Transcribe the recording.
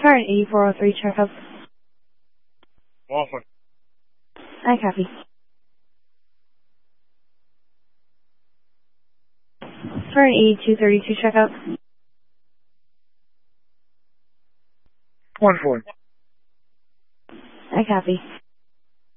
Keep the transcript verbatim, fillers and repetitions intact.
Current eighty-four oh three checkup. Awesome. I copy. Current eighty-two thirty-two checkup. One four. I copy.